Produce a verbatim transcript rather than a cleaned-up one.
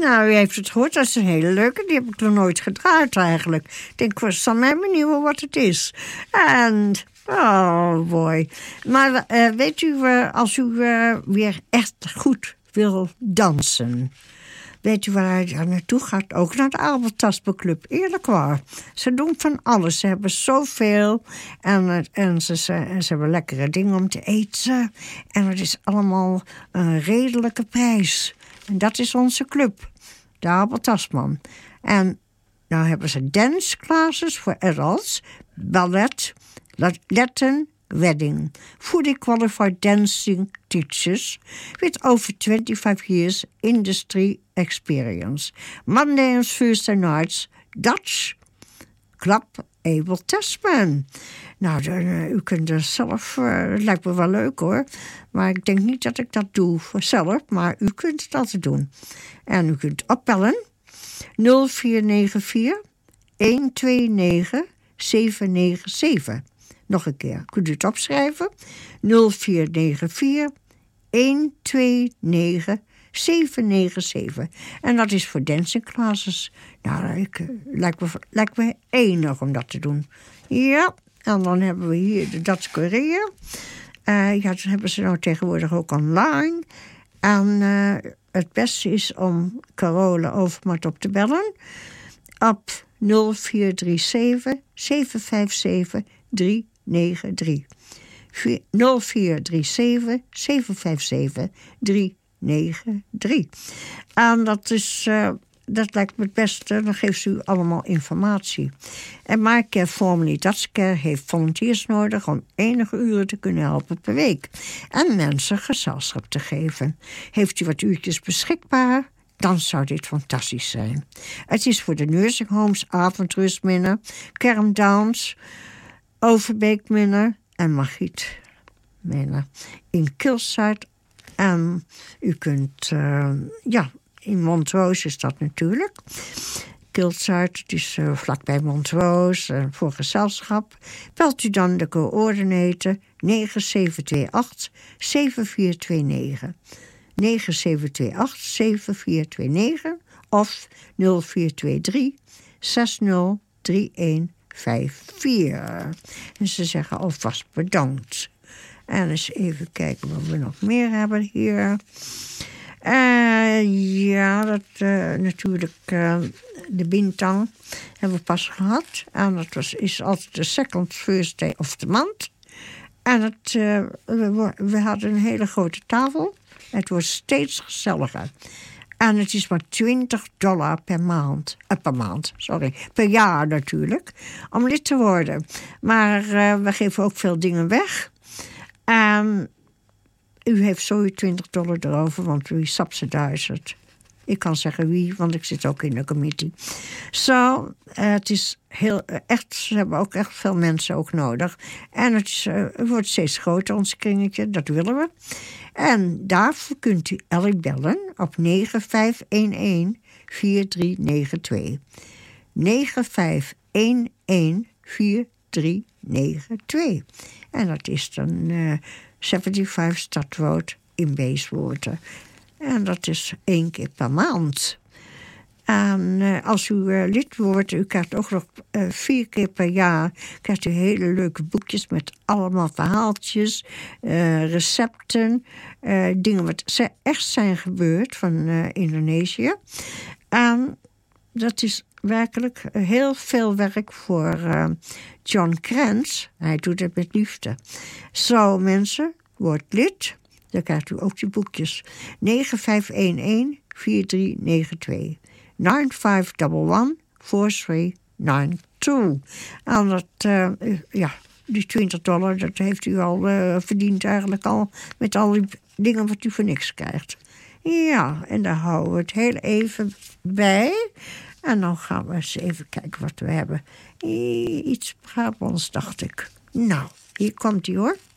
Nou, u heeft het gehoord, dat is een hele leuke. Die heb ik nog nooit gedraaid eigenlijk. Ik denk, ik zal mij benieuwen wat het is. En, oh boy. Maar uh, weet u, uh, als u uh, weer echt goed wil dansen... Weet u waar hij naartoe gaat? Ook naar de Abeltasperclub. Eerlijk waar. Ze doen van alles. Ze hebben zoveel. En, en, ze, ze, en ze hebben lekkere dingen om te eten. En het is allemaal een redelijke prijs. En dat is onze club. De Abeltasman. En nou hebben ze dance classes voor adults. Ballet. Latin. Wedding. Fully qualified dancing teachers with over twenty-five years industry experience. Monday and Thursday nights Dutch Club Abel Tasman. Nou, dan, uh, u kunt er zelf, uh, het lijkt me wel leuk hoor. Maar ik denk niet dat ik dat doe voor zelf, maar u kunt het altijd doen. En u kunt opbellen nul vier negen vier een twee negen zeven negen zeven. Nog een keer, kunt u het opschrijven? nul vier negen vier een twee negen zeven negen zeven. En dat is voor dancing classes. Nou, ik, lijkt, me, lijkt me enig om dat te doen. Ja, en dan hebben we hier de Dutch Courier. Uh, ja, dat hebben ze nou tegenwoordig ook online. En uh, het beste is om Carola Overmars op te bellen. Op nul vier drie zeven zeven vijf zeven drie negen drie. nul vier drie zeven zeven vijf zeven drie negen drie. En dat is, uh, dat lijkt me het beste. Dan geeft ze u allemaal informatie. En MyCare Formerly Dutch Care heeft volunteers nodig om enige uren te kunnen helpen per week. En mensen gezelschap te geven. Heeft u wat uurtjes beschikbaar? Dan zou dit fantastisch zijn. Het is voor de nursing homes, avondrustminnen, Kermdowns, Overbeekminnen en Magietminnen. In Kilside. En u kunt, uh, ja, in Montrose is dat natuurlijk. Kilside, het is uh, vlakbij Montrose, uh, voor gezelschap. Belt u dan de coördinator negen zeven twee acht zeven vier twee negen. negen zeven twee acht zeven vier twee negen of nul vier twee drie zes nul drie een vijf vier. En ze zeggen alvast bedankt. En eens even kijken wat we nog meer hebben hier. Uh, ja, dat uh, natuurlijk uh, de Bintang hebben we pas gehad. En dat was, is altijd de second Thursday of the month. En het, uh, we, we hadden een hele grote tafel. Het wordt steeds gezelliger. En het is maar twintig dollar per maand. Uh, per maand, sorry. Per jaar natuurlijk. Om lid te worden. Maar uh, we geven ook veel dingen weg. En u heeft zo twintig dollar erover, want u subsidize het. Ik kan zeggen wie, want ik zit ook in de committee. Zo, uh, het is heel uh, echt, ze hebben ook echt veel mensen ook nodig. En het, is, uh, het wordt steeds groter, ons kringetje, dat willen we. En daarvoor kunt u Ellie bellen op negen vijf een een vier drie negen twee. negen vijf een een vier drie negen twee. En dat is dan uh, vijfenzeventig Stad Road in Bayswater. En dat is één keer per maand. En uh, als u uh, lid wordt, u krijgt ook nog uh, vier keer per jaar... krijgt u hele leuke boekjes met allemaal verhaaltjes, uh, recepten... Uh, dingen wat echt zijn gebeurd van uh, Indonesië. En dat is werkelijk heel veel werk voor uh, John Krantz. Hij doet het met liefde. Zo mensen, word lid... Dan krijgt u ook die boekjes. negen vijf een een vier drie negen twee. negen vijf een een vier drie negen twee. En dat, uh, ja, die twintig dollar, dat heeft u al uh, verdiend eigenlijk al... met al die dingen wat u voor niks krijgt. Ja, en daar houden we het heel even bij. En dan gaan we eens even kijken wat we hebben. Iets Brabants, dacht ik. Nou, hier komt ie hoor.